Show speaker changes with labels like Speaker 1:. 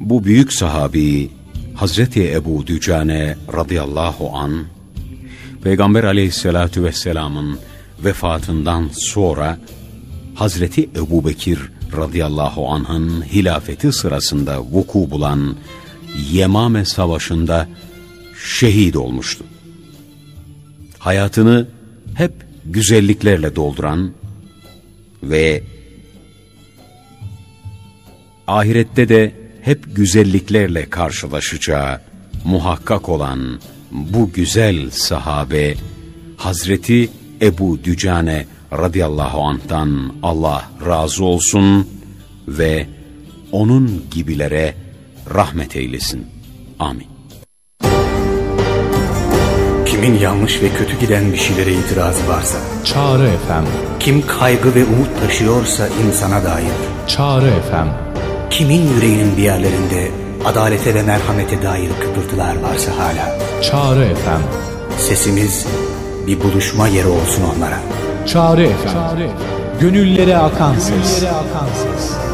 Speaker 1: Bu büyük sahabi Hazreti Ebu Dücane radıyallahu an, Peygamber aleyhissalatu vesselamın vefatından sonra Hazreti Ebubekir radıyallahu anh'ın hilafeti sırasında vuku bulan Yemame Savaşı'nda şehit olmuştu. Hayatını hep güzelliklerle dolduran ve ahirette de hep güzelliklerle karşılaşacağı muhakkak olan bu güzel sahabe Hazreti Ebu Dücane radıyallahu anh'tan Allah razı olsun ve onun gibilere rahmet eylesin. Amin.
Speaker 2: Kimin yanlış ve kötü giden bir şeylere itirazı varsa,
Speaker 3: Çağrı FM.
Speaker 2: Kim kaygı ve umut taşıyorsa insana dair,
Speaker 3: Çağrı FM.
Speaker 2: Kimin yüreğinin bir yerlerinde adalete ve merhamete dair kıpırtılar varsa hala,
Speaker 3: Çağrı FM.
Speaker 2: Sesimiz bir buluşma yeri olsun onlara.
Speaker 3: Çağrı FM. Gönüllere akan ses.